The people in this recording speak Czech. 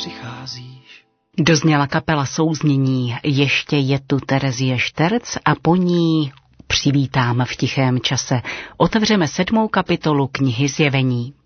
přicházíš. Dozněla kapela Souznění, ještě je tu Terezie Šterc a po ní Přivítám v tichém čase. Otevřeme 7. kapitolu knihy Zjevení.